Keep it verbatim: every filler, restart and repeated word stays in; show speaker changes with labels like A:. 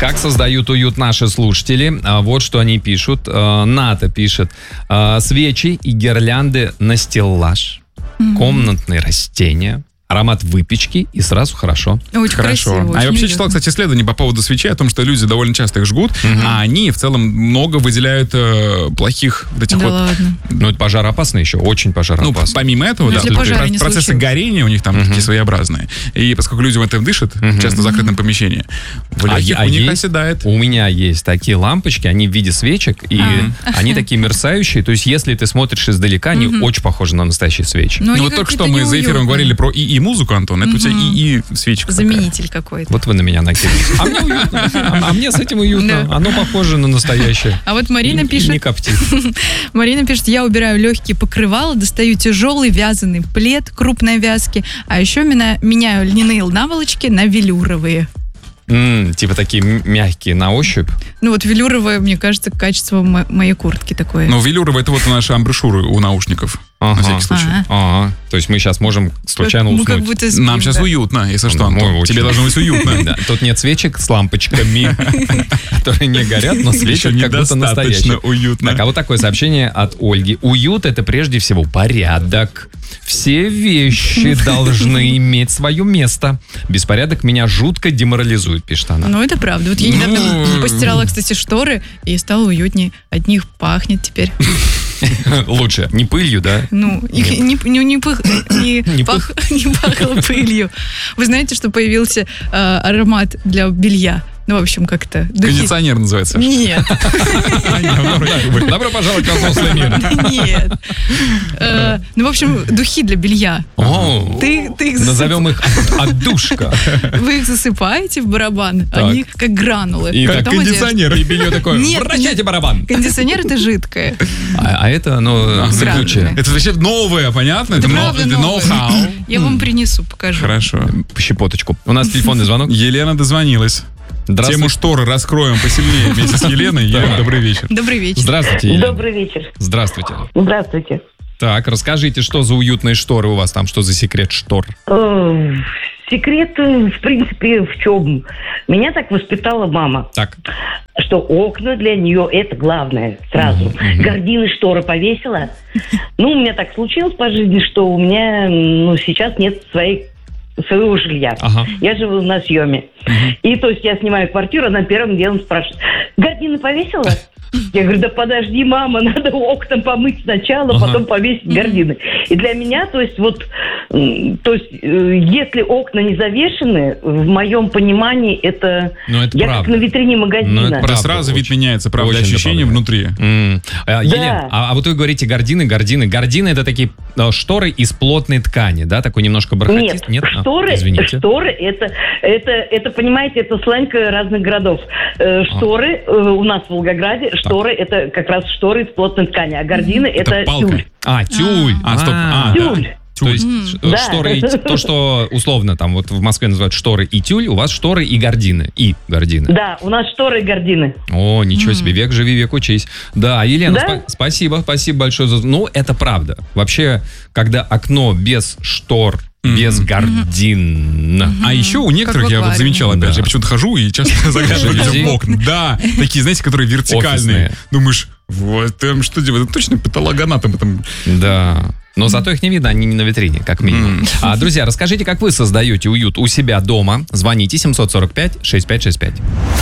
A: Как создают уют наши слушатели? Вот что они пишут. Ната пишет. Свечи и гирлянды на стеллаж. Mm-hmm. Комнатные растения. Аромат выпечки, и сразу хорошо.
B: Очень
C: хорошо.
B: Красиво, очень
C: а я вообще
B: уютно.
C: читал, кстати, исследование по поводу свечей, о том, что люди довольно часто их жгут, угу. а они в целом много выделяют э, плохих вот этих
B: да
C: вот...
B: ладно.
A: Ну, это пожароопасно еще, очень пожароопасно.
C: Ну, помимо этого,
B: ну,
C: да,
B: про-
C: процессы
B: случилось.
C: горения у них там
A: угу.
C: такие своеобразные. И поскольку люди в этом дышат, угу. часто в закрытом помещении, в легких
A: а
C: у них
A: есть,
C: оседает.
A: У меня есть такие лампочки, они в виде свечек, и
B: А.
A: они такие мерцающие. То есть, если ты смотришь издалека, они
B: Угу.
A: очень похожи на настоящие свечи.
B: Ну,
C: Ну, вот только что мы за эфиром говорили про ИИ музыку, Антон. Это у тебя ИИ свечка.
B: Заменитель какой-то.
A: Вот вы на меня накинулись. А мне уютно. А, а мне с этим уютно.
B: Да.
A: Оно похоже на настоящее.
B: А вот Марина
A: И- и
B: пишет...
A: не коптит.
B: Марина пишет, я убираю легкие покрывала, достаю тяжелый вязаный плед крупной вязки, а еще меня, меняю льняные наволочки на велюровые.
A: М, типа такие м- мягкие на ощупь.
B: Ну вот велюровое, мне кажется, качество мо- моей куртки такое.
C: Но велюровый — это вот наши амбушюры у наушников.
A: Ага.
C: На всякий случай.
B: Ага.
A: Ага. То есть мы сейчас можем случайно
B: Мы как
A: уснуть.
B: будто спим,
C: Нам сейчас
B: да.
C: уютно, если что,
A: Ну,
C: Антон.
A: очень.
C: Тебе должно быть уютно.
A: Да, тут нет свечек с лампочками, которые не горят, но светят
C: Еще
A: как будто
C: недостаточно
A: настоящие.
C: уютно.
A: Так, а вот такое сообщение от Ольги. Уют — это прежде всего порядок. Все вещи должны иметь свое место. Беспорядок меня жутко деморализует, пишет она.
B: Ну, это правда. Вот я
C: Ну,
B: недавно постирала, кстати, шторы, и стало уютнее. От них пахнет теперь.
A: Лучше. Не пылью, да?
B: Ну, их не, не, не, пых- не,
A: Не
B: пах- не пахло пылью. Вы знаете, что появился э, аромат для белья? Ну, в общем, как-то... духи-
C: Кондиционер называется.
B: Нет,
A: Добро пожаловать во взрослый мир.
B: нет. Э, Ну, в общем, духи для белья.
A: О,
B: Ты, ты их
A: назовем их отдушка.
B: засып- Вы их засыпаете в барабан,
A: Так.
B: они как гранулы.
A: И
C: Как
B: Потом одежда.
C: кондиционер.
A: И белье такое,
B: Нет,
A: вращайте
B: нет.
A: барабан.
B: Кондиционер это жидкое.
A: А, а это, ну, зыбучее.
C: Это вообще новое, понятно?
B: Это
C: но-
B: правда
C: это
B: новое.
C: ноу-хау.
B: Я вам принесу, покажу.
C: Хорошо.
A: Щепоточку. У нас телефонный звонок.
C: Елена дозвонилась.
A: Здравствуйте.
C: Тему шторы раскроем посильнее вместе с Еленой. Елена, добрый вечер.
B: Добрый вечер.
A: Здравствуйте, Елена.
D: Добрый вечер.
A: Здравствуйте.
D: Здравствуйте.
A: Так, расскажите, что за уютные шторы у вас там, что за секрет штор?
D: Э, Секрет, э, в принципе, в чем? Меня так воспитала мама,
A: Так,
D: что окна для нее это главное сразу. Гардины, шторы повесила. Ну, у меня так случилось по жизни, что у меня ну, сейчас нет своей своего жилья.
A: Ага.
D: Я живу на съеме. И то есть я снимаю квартиру, она первым делом спрашивает: гардины повесила? Я говорю: да подожди, мама, надо окна помыть сначала,
A: Ага.
D: потом повесить гардины. И для меня, то есть вот, м, то есть э, если окна не завешены, в моем понимании это,
A: Ну, это
D: я
A: правда.
D: как на витрине магазина.
A: Ну, это
C: Да
A: правда,
C: сразу вид
A: очень-
C: меняется, правда,
A: очень
C: ощущение
A: добавляет.
C: внутри.
A: М. А, Елена, а, а вот вы говорите гардины, гардины. Гардины — это такие э, шторы из плотной ткани, да? Такой немножко бархатист?
D: Нет,
A: А,
D: шторы,
A: извините.
D: шторы это, это, это, понимаете, это сленг разных городов. Э, Шторы э, у нас в Волгограде, шторы это как раз шторы из плотной ткани, а гардины это,
C: Это палка.
D: тюль.
A: А, тюль.
C: А, стоп. А, да.
D: Тюль.
A: То есть ш-
D: Да.
A: шторы, и т- то, что условно там вот в Москве называют шторы и тюль, у вас шторы и гардины. И гардины.
D: Да, у нас шторы и гардины.
A: О, ничего себе, век живи, век учись. Да, Елена,
D: Да?
A: спа- спасибо, спасибо большое за... Ну, это правда. Вообще, когда окно без штор, без гардин...
C: А еще у некоторых,
B: Как в
C: я вот
B: аквариуме.
C: замечал, опять
A: Да.
C: же, я почему-то хожу и часто заглядываю
A: Жалюзи.
C: людям в окна. Да, такие, знаете, которые вертикальные.
A: Офисные.
C: Думаешь, вот там что делать? Это точно патологоанатом. Там.
A: Да. Но зато их не видно, они не на витрине, как минимум. А, друзья, расскажите, как вы создаете уют у себя дома. Звоните семь сорок пять шестьдесят пять шестьдесят пять.